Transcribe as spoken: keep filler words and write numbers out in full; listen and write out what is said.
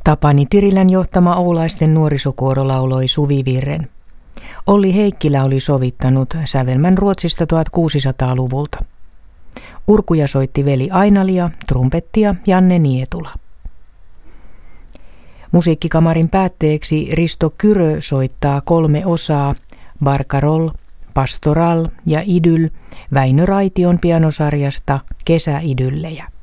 Tapani Tirilän johtama oulaisten nuorisokuoro lauloi Suvivirren. Olli Heikkilä oli sovittanut sävelmän Ruotsista tuhatkuusisataaluvulta. Urkuja soitti veli Ainalia, trumpettia Janne Nietula. Musiikkikamarin päätteeksi Risto Kyrö soittaa kolme osaa, Barcarolle, Pastoral ja Idyll Väinö Raition pianosarjasta Kesäidyllejä.